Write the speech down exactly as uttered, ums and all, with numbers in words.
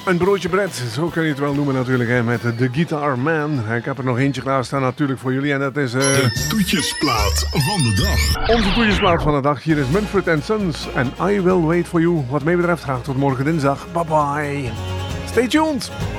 Een broodje Brett, zo kun je het wel noemen natuurlijk, hè, met de Guitar Man. Ik heb er nog eentje klaarstaan natuurlijk voor jullie en dat is... Uh, de toetjesplaat van de dag. Onze toetjesplaat van de dag. Hier is Mumford and Sons en I Will Wait For You. Wat mij betreft graag tot morgen dinsdag. Bye bye. Stay tuned.